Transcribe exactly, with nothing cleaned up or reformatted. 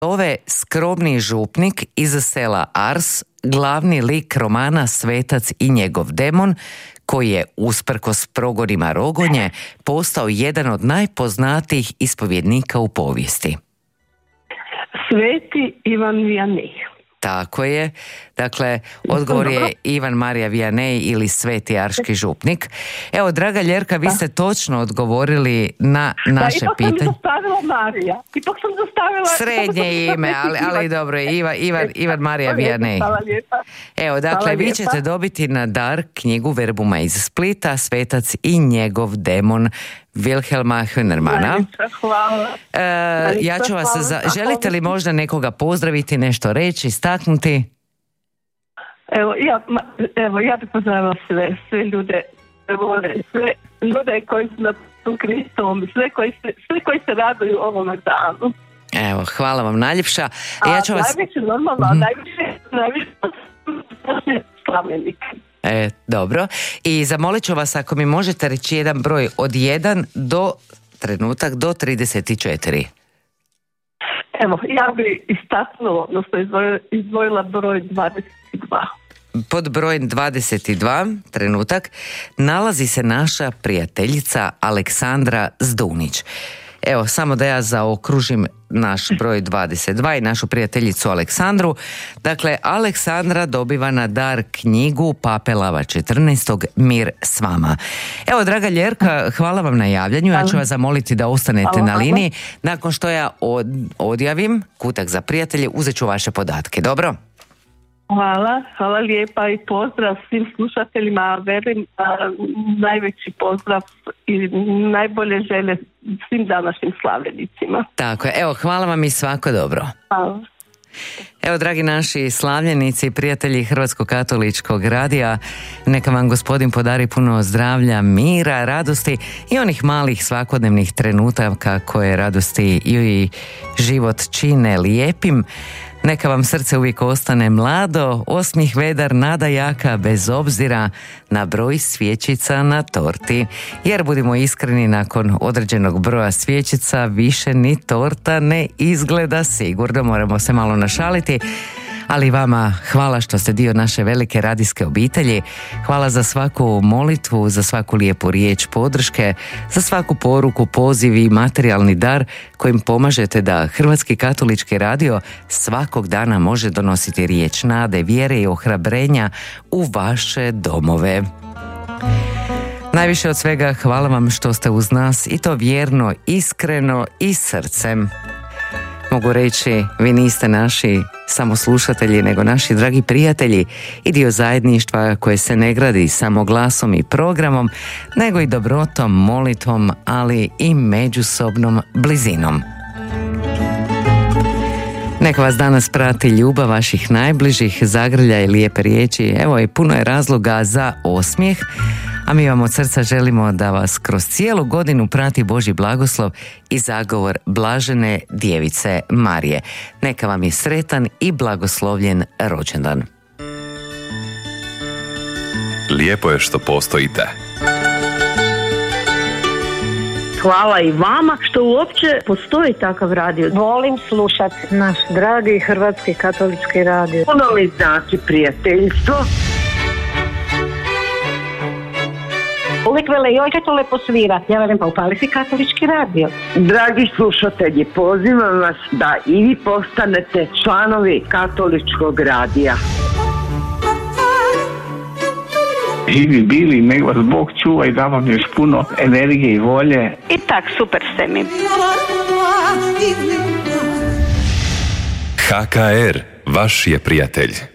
Ove skromni župnik iz sela Ars, glavni lik romana Svetac i njegov demon, koji je usprkos progonima Rogonje postao jedan od najpoznatijih ispovjednika u povijesti. Sveti Ivan Vianney. Tako je. Dakle, odgovor je Ivan Marija Vianney ili Sveti Arški župnik. Evo, draga Ljerka, vi ste točno odgovorili na naše da, ipak pitanje. Ipak sam zastavila Marija. Ipak sam zastavila... Srednje ime, ali, ali dobro je, Ivan, Ivan, Ivan Marija Vianney. Hvala lijepa. Evo, dakle, vi ćete dobiti na dar knjigu Verbuma iz Splita, Svetac i njegov demon, Wilhelma Hünermana. Hvala. E, ja ću vas, za... želite li možda nekoga pozdraviti, nešto reći, istaknuti? Evo, ja, evo, ja bih pozdravila sve, sve ljude, sve ljude koji su na Kristovom, sve koji se, sve koji se raduju ovome danu. Evo, hvala vam najljepša. A ja ću vas... najviše, normalno, mm-hmm. najviše, najviše slavljenik. E, dobro. I zamolit ću vas ako mi možete reći jedan broj od jedan do trenutak do trideset četiri. Evo, ja bi istaknula, odnosno izdvojila, izdvojila broj dvadeset dva. Pod brojem dvadeset dva, trenutak, nalazi se naša prijateljica Aleksandra Zdunić. Evo, samo da ja zaokružim naš broj dvadeset dva i našu prijateljicu Aleksandru. Dakle, Aleksandra dobiva na dar knjigu Pape Lava četrnaestog Mir s vama. Evo, draga Ljerka, hvala vam na javljanju. Ja ću vas zamoliti da ostanete hvala, na liniji. Nakon što ja od, odjavim kutak za prijatelje, uzet ću vaše podatke. Dobro? Hvala, hvala lijepa i pozdrav svim slušateljima, velim, najveći pozdrav i najbolje želje svim današnjim slavljenicima. Tako je, evo, hvala vam i svako dobro. Hvala. Evo, dragi naši slavljenici i prijatelji Hrvatskog katoličkog radija, neka vam Gospodin podari puno zdravlja, mira, radosti i onih malih svakodnevnih trenutaka koje radosti i život čine lijepim. Neka vam srce uvijek ostane mlado, osmijeh vedar, nada jaka, bez obzira na broj svjećica na torti. Jer budimo iskreni, nakon određenog broja svjećica više ni torta ne izgleda sigurno, moramo se malo našaliti. Ali vama hvala što ste dio naše velike radijske obitelji. Hvala za svaku molitvu, za svaku lijepu riječ podrške, za svaku poruku, poziv i materijalni dar kojim pomažete da Hrvatski katolički radio svakog dana može donositi riječ nade, vjere i ohrabrenja u vaše domove. Najviše od svega hvala vam što ste uz nas i to vjerno, iskreno i srcem. Mogu reći, vi niste naši samo slušatelji, nego naši dragi prijatelji i dio zajedništva koje se ne gradi samo glasom i programom, nego i dobrotom, molitvom, ali i međusobnom blizinom. Neka vas danas prati ljubav vaših najbližih, zagrlja i lijepe riječi. Evo i puno je razloga za osmijeh, a mi vam od srca želimo da vas kroz cijelu godinu prati Božji blagoslov i zagovor blažene djevice Marije. Neka vam je sretan i blagoslovljen rođendan. Lijepo je što postojite. Hvala i vama što uopće postoji takav radio. Volim slušati naš dragi Hrvatski katolički radio. Puno mi znači prijateljstvo. Uvijek vele, joj će to lepo svirati. Ja velim, pa upali si katolički radio. Dragi slušatelji, pozivam vas da i vi postanete članovi katoličkog radija. Živi bili, nek vas Bog čuva i da vam još puno energije i volje. I tak, super ste mi. H K R, vaš je prijatelj.